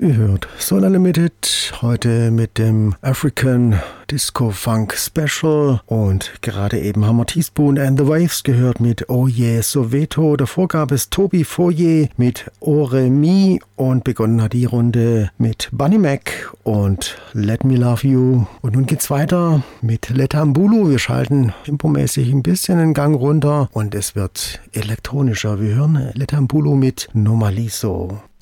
Ihr hört Solar Limited, heute mit dem African Disco Funk Special, und gerade eben haben wir Teaspoon and the Waves gehört mit Oh Yeah Soweto. Davor gab es Toby Foyer mit Ore Mi, und begonnen hat die Runde mit Bunny Mac und Let Me Love You. Und nun geht's weiter mit Letambulu. Wir schalten tempomäßig ein bisschen den Gang runter und es wird elektronischer. Wir hören Letambulu mit Nomaliso.